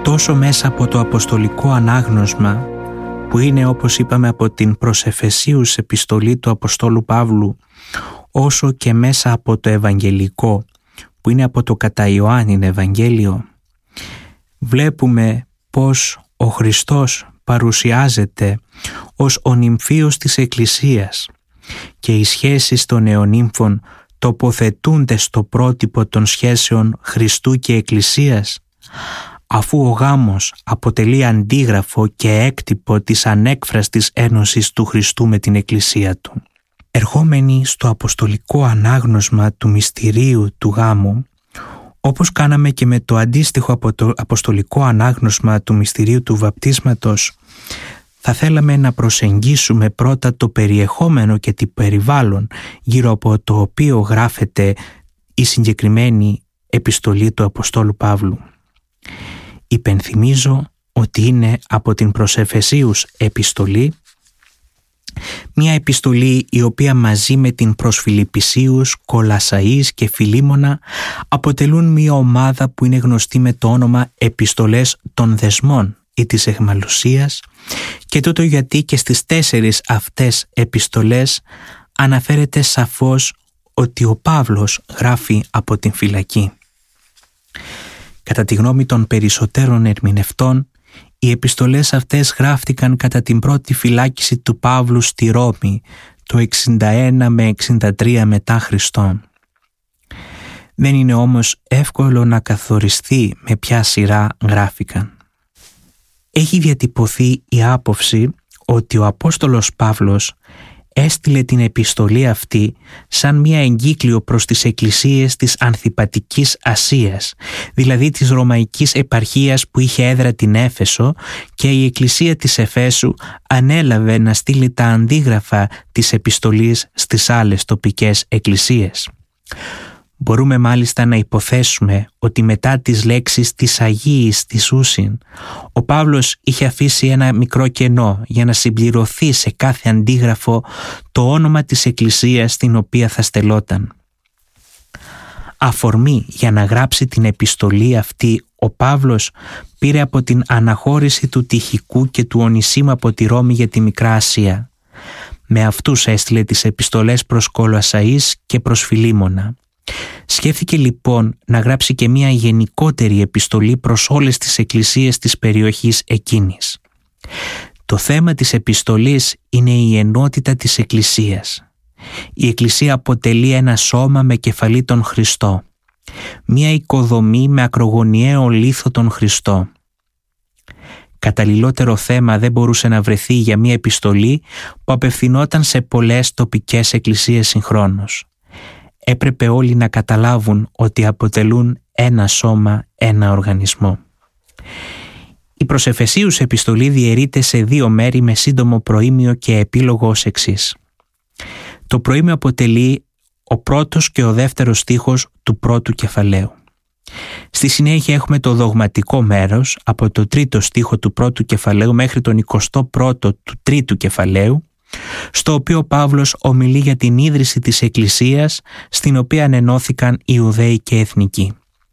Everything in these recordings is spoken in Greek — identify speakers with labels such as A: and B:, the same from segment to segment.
A: τόσο μέσα από το αποστολικό ανάγνωσμα, που είναι, όπως είπαμε, από την προς Εφεσίους επιστολή του Αποστόλου Παύλου, όσο και μέσα από το Ευαγγελικό, που είναι από το κατά Ιωάννην Ευαγγέλιο, βλέπουμε πως ο Χριστός παρουσιάζεται ως ο νυμφίος της Εκκλησίας και οι σχέσεις των νεονύμφων τοποθετούνται στο πρότυπο των σχέσεων Χριστού και Εκκλησίας, αφού ο γάμος αποτελεί αντίγραφο και έκτυπο της ανέκφραστης ένωσης του Χριστού με την Εκκλησία του. Ερχόμενοι στο αποστολικό ανάγνωσμα του μυστηρίου του γάμου, όπως κάναμε και με το αντίστοιχο από το αποστολικό ανάγνωσμα του μυστηρίου του βαπτίσματος, θα θέλαμε να προσεγγίσουμε πρώτα το περιεχόμενο και το περιβάλλον γύρω από το οποίο γράφεται η συγκεκριμένη επιστολή του Αποστόλου Παύλου. Υπενθυμίζω ότι είναι από την προς Εφεσίους επιστολή, μια επιστολή η οποία μαζί με την προς Φιλιππισίους, Κολασσαΐς και Φιλίμωνα αποτελούν μια ομάδα που είναι γνωστή με το όνομα επιστολές των δεσμών ή της αιχμαλουσίας, και τούτο γιατί και στις 4 αυτές επιστολές αναφέρεται σαφώς ότι ο Παύλος γράφει από την φυλακή. Κατά τη γνώμη των περισσότερων ερμηνευτών, οι επιστολές αυτές γράφτηκαν κατά την πρώτη φυλάκιση του Παύλου στη Ρώμη το 61 με 63 μετά Χριστόν. Δεν είναι όμως εύκολο να καθοριστεί με ποια σειρά γράφηκαν. Έχει διατυπωθεί η άποψη ότι ο Απόστολος Παύλος έστειλε την επιστολή αυτή σαν μια εγκύκλιο προς τις εκκλησίες της Ανθιπατικής Ασίας, δηλαδή της Ρωμαϊκής επαρχίας που είχε έδρα την Έφεσο, και η εκκλησία της Εφέσου ανέλαβε να στείλει τα αντίγραφα της επιστολής στις άλλες τοπικές εκκλησίες. Μπορούμε μάλιστα να υποθέσουμε ότι μετά τις λέξεις της Αγίης της Ούσιν, ο Παύλος είχε αφήσει ένα μικρό κενό για να συμπληρωθεί σε κάθε αντίγραφο το όνομα της εκκλησίας στην οποία θα στελόταν. Αφορμή για να γράψει την επιστολή αυτή ο Παύλος πήρε από την αναχώρηση του Τυχικού και του Ονησίμ από τη Ρώμη για τη Μικρά Ασία. Με αυτούς έστειλε τις επιστολές προς Κολασσαΐς και προς Φιλίμωνα. Σκέφτηκε λοιπόν να γράψει και μια γενικότερη επιστολή προς όλες τις εκκλησίες της περιοχής εκείνης. Το θέμα της επιστολής είναι η ενότητα της εκκλησίας. Η εκκλησία αποτελεί ένα σώμα με κεφαλή τον Χριστό, μια οικοδομή με ακρογωνιαίο λίθο τον Χριστό. Καταλληλότερο θέμα δεν μπορούσε να βρεθεί για μια επιστολή που απευθυνόταν σε πολλές τοπικές εκκλησίες συγχρόνως. Έπρεπε όλοι να καταλάβουν ότι αποτελούν ένα σώμα, ένα οργανισμό. Η προς Εφεσίους επιστολή διαιρείται σε 2 μέρη με σύντομο προήμιο και επίλογο ως εξής. Το προήμιο αποτελεί ο πρώτος και ο δεύτερος στίχος του πρώτου κεφαλαίου. Στη συνέχεια έχουμε το δογματικό μέρος από το 3ο στίχο του πρώτου κεφαλαίου μέχρι τον 21ο του τρίτου κεφαλαίου, στο οποίο ο Παύλος ομιλεί για την ίδρυση της Εκκλησίας, στην οποία ενώθηκαν Ιουδαίοι και Εθνικοί.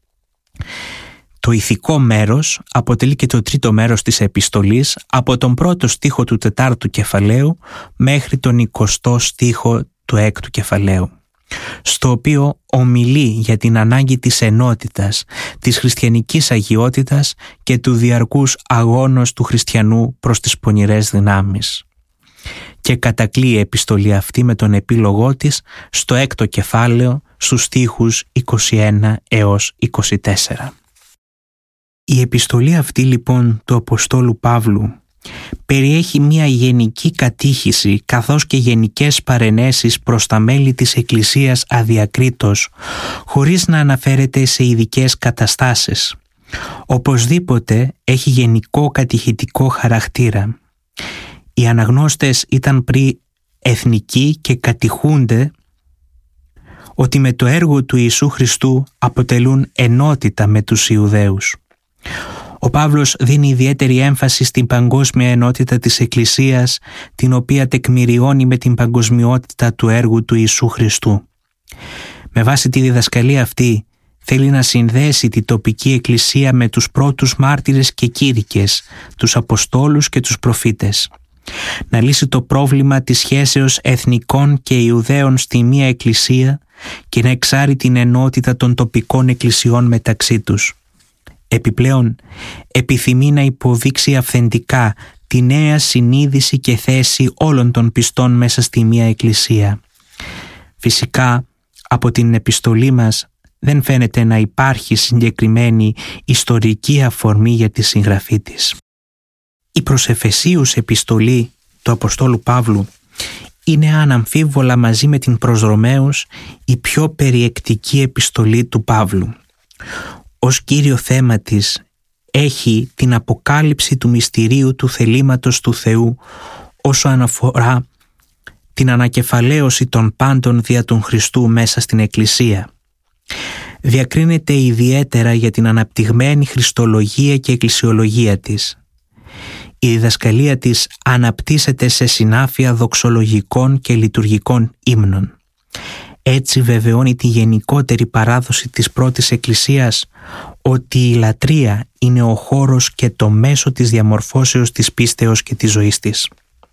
A: Το ηθικό μέρος αποτελεί και το τρίτο μέρος της επιστολής, από τον πρώτο στίχο του 4ου κεφαλαίου μέχρι τον 20ο στίχο του 6ου κεφαλαίου, στο οποίο ομιλεί για την ανάγκη της ενότητας, της χριστιανικής αγιότητας και του διαρκούς αγώνος του χριστιανού προς τις πονηρές δυνάμεις. Και κατακλεί η επιστολή αυτή με τον επίλογό της στο 6ο κεφάλαιο, στους στίχους 21 έως 24. Η επιστολή αυτή λοιπόν του Αποστόλου Παύλου περιέχει μια γενική κατήχηση καθώς και γενικές παρενέσεις προς τα μέλη της Εκκλησίας αδιακρίτως, χωρίς να αναφέρεται σε ειδικές καταστάσεις. Οπωσδήποτε έχει γενικό κατηχητικό χαρακτήρα. Οι αναγνώστες ήταν πριν εθνικοί και κατηχούνται ότι με το έργο του Ιησού Χριστού αποτελούν ενότητα με τους Ιουδαίους. Ο Παύλος δίνει ιδιαίτερη έμφαση στην παγκόσμια ενότητα της Εκκλησίας, την οποία τεκμηριώνει με την παγκοσμιότητα του έργου του Ιησού Χριστού. Με βάση τη διδασκαλία αυτή θέλει να συνδέσει τη τοπική εκκλησία με τους πρώτους μάρτυρες και κήρυκες, τους Αποστόλους και τους προφήτες. Να λύσει το πρόβλημα της σχέσεως εθνικών και Ιουδαίων στη μία εκκλησία και να εξάρει την ενότητα των τοπικών εκκλησιών μεταξύ τους. Επιπλέον, επιθυμεί να υποδείξει αυθεντικά τη νέα συνείδηση και θέση όλων των πιστών μέσα στη μία εκκλησία. Φυσικά, από την επιστολή μας δεν φαίνεται να υπάρχει συγκεκριμένη ιστορική αφορμή για τη συγγραφή της. Η προς Εφεσίους επιστολή του Αποστόλου Παύλου είναι αναμφίβολα μαζί με την προς Ρωμαίους η πιο περιεκτική επιστολή του Παύλου. Ως κύριο θέμα της έχει την αποκάλυψη του μυστηρίου του θελήματος του Θεού όσο αναφορά την ανακεφαλαίωση των πάντων δια του Χριστού μέσα στην Εκκλησία. Διακρίνεται ιδιαίτερα για την αναπτυγμένη χριστολογία και εκκλησιολογία της. Η διδασκαλία της αναπτύσσεται σε συνάφεια δοξολογικών και λειτουργικών ύμνων. Έτσι βεβαιώνει τη γενικότερη παράδοση της πρώτης Εκκλησίας ότι η λατρεία είναι ο χώρος και το μέσο της διαμορφώσεως της πίστεως και της ζωής της.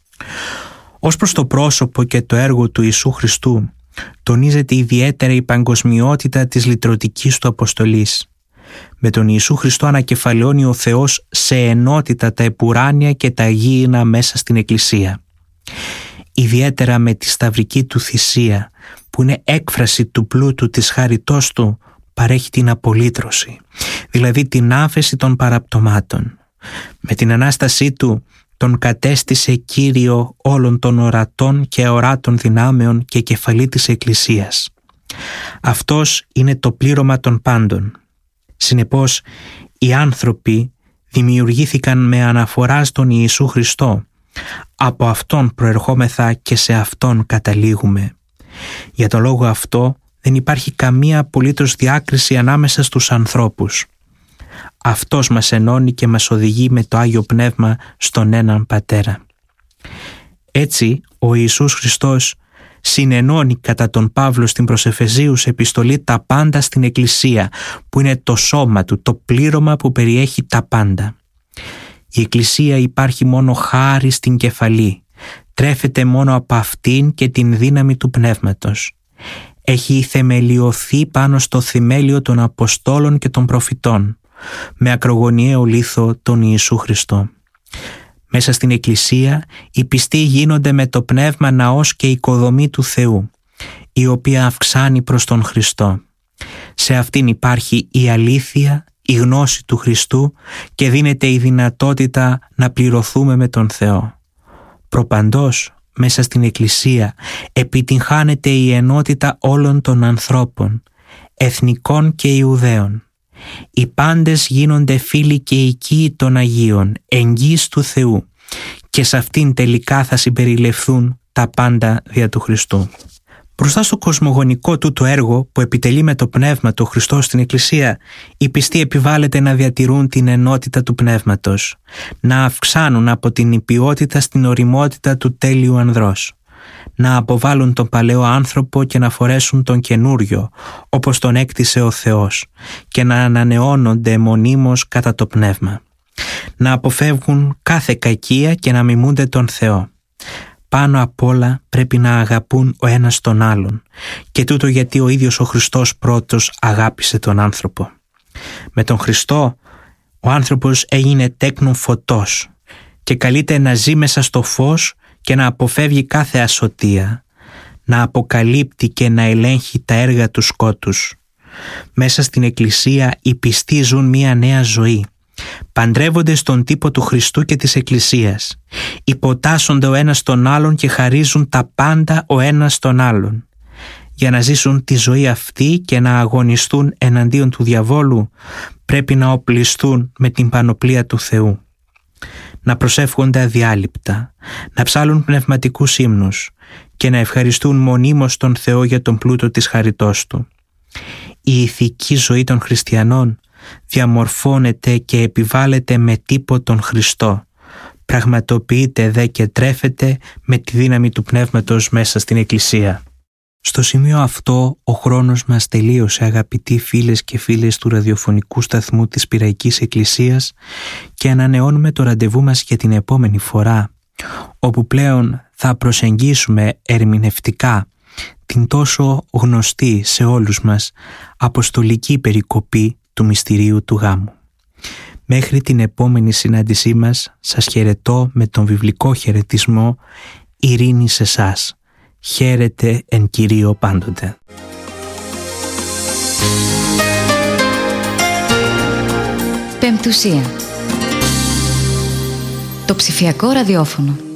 A: Ως προς το πρόσωπο και το έργο του Ιησού Χριστού, τονίζεται ιδιαίτερα η παγκοσμιότητα της λυτρωτικής του αποστολής. Με τον Ιησού Χριστό ανακεφαλαιώνει ο Θεός σε ενότητα τα επουράνια και τα γήινα μέσα στην Εκκλησία. Ιδιαίτερα με τη σταυρική του θυσία, που είναι έκφραση του πλούτου της χάριτός του, παρέχει την απολύτρωση, δηλαδή την άφεση των παραπτωμάτων. Με την Ανάστασή του τον κατέστησε Κύριο όλων των ορατών και αοράτων δυνάμεων και κεφαλή της Εκκλησίας. Αυτός είναι το πλήρωμα των πάντων. Συνεπώς, οι άνθρωποι δημιουργήθηκαν με αναφορά στον Ιησού Χριστό. Από Αυτόν προερχόμεθα και σε Αυτόν καταλήγουμε. Για τον λόγο αυτό δεν υπάρχει καμία απολύτως διάκριση ανάμεσα στους ανθρώπους. Αυτός μας ενώνει και μας οδηγεί με το Άγιο Πνεύμα στον έναν Πατέρα. Έτσι, ο Ιησούς Χριστός συνενώνει κατά τον Παύλο στην προς Εφεσίους επιστολή τα πάντα στην Εκκλησία, που είναι το σώμα του, το πλήρωμα που περιέχει τα πάντα. Η Εκκλησία υπάρχει μόνο χάρη στην κεφαλή, τρέφεται μόνο από αυτήν και την δύναμη του Πνεύματος. Έχει θεμελιωθεί πάνω στο θεμέλιο των Αποστόλων και των Προφητών, με ακρογωνιαίο λίθο τον Ιησού Χριστό. Μέσα στην Εκκλησία οι πιστοί γίνονται με το Πνεύμα ναός και οικοδομή του Θεού, η οποία αυξάνει προς τον Χριστό. Σε αυτήν υπάρχει η αλήθεια, η γνώση του Χριστού και δίνεται η δυνατότητα να πληρωθούμε με τον Θεό. Προπαντός, μέσα στην Εκκλησία επιτυγχάνεται η ενότητα όλων των ανθρώπων, εθνικών και Ιουδαίων. Οι πάντες γίνονται φίλοι και οικοί των Αγίων, εγγύς του Θεού, και σε αυτήν τελικά θα συμπεριληφθούν τα πάντα δια του Χριστού. Μπροστά στο κοσμογονικό τούτο έργο που επιτελεί με το Πνεύμα του Χριστό στην Εκκλησία, οι πιστοί επιβάλλεται να διατηρούν την ενότητα του Πνεύματος, να αυξάνουν από την υπιότητα στην ωριμότητα του τέλειου ανδρός, να αποβάλουν τον παλαιό άνθρωπο και να φορέσουν τον καινούριο, όπως τον έκτισε ο Θεός, και να ανανεώνονται μονίμως κατά το Πνεύμα, να αποφεύγουν κάθε κακία και να μιμούνται τον Θεό. Πάνω απ' όλα πρέπει να αγαπούν ο ένας τον άλλον, και τούτο γιατί ο ίδιος ο Χριστός πρώτος αγάπησε τον άνθρωπο. Με τον Χριστό ο άνθρωπος έγινε τέκνον φωτός και καλείται να ζει μέσα στο φως και να αποφεύγει κάθε ασωτεία, να αποκαλύπτει και να ελέγχει τα έργα του σκότους. Μέσα στην Εκκλησία οι πιστοί ζουν μία νέα ζωή. Παντρεύονται στον τύπο του Χριστού και της Εκκλησίας. Υποτάσσονται ο ένας τον άλλον και χαρίζουν τα πάντα ο ένας τον άλλον. Για να ζήσουν τη ζωή αυτή και να αγωνιστούν εναντίον του διαβόλου, πρέπει να οπλιστούν με την πανοπλία του Θεού. Να προσεύχονται αδιάλειπτα, να ψάλουν πνευματικούς ύμνους και να ευχαριστούν μονίμως τον Θεό για τον πλούτο της χαριτός Του. Η ηθική ζωή των χριστιανών διαμορφώνεται και επιβάλλεται με τύπο τον Χριστό, πραγματοποιείται δε και τρέφεται με τη δύναμη του Πνεύματος μέσα στην Εκκλησία. Στο σημείο αυτό ο χρόνος μας τελείωσε, αγαπητοί φίλες και φίλες του ραδιοφωνικού σταθμού της Πειραϊκής Εκκλησίας, και ανανεώνουμε το ραντεβού μας για την επόμενη φορά, όπου πλέον θα προσεγγίσουμε ερμηνευτικά την τόσο γνωστή σε όλους μας αποστολική περικοπή του μυστηρίου του γάμου. Μέχρι την επόμενη συνάντησή μας σας χαιρετώ με τον βιβλικό χαιρετισμό «Ειρήνη σε εσάς. Χαίρετε εν Κυρίω πάντοτε».
B: Πεμπτουσία. Το ψηφιακό ραδιόφωνο.